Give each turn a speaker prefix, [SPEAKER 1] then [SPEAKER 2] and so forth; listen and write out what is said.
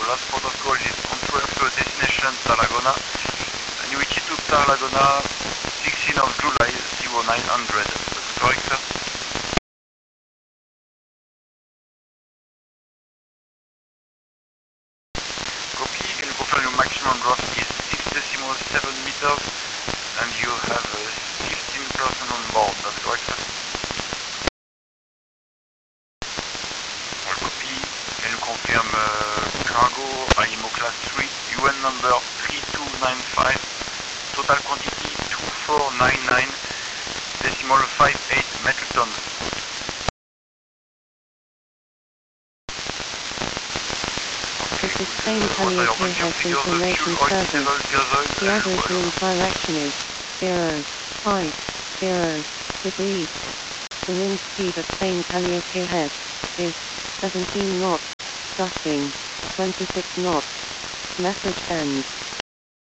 [SPEAKER 1] last protocol is control flow destination Tarragona, and which to Tarragona 16 of July 0900. That's correct, sir? Copy. Can you confirm your maximum draft is 6.7 meters and you have 15 person on board? That's correct, sir? All copy. Can you confirm cargo IMO class 3, UN number 3295, total quantity 2499, decimal 58 metric tons.
[SPEAKER 2] The sustained Calliope has information service. The average wind direction is 0.50 degrees. The wind speed at Plain Calliope Head is 17 knots, gusting 26 knots. Message ends.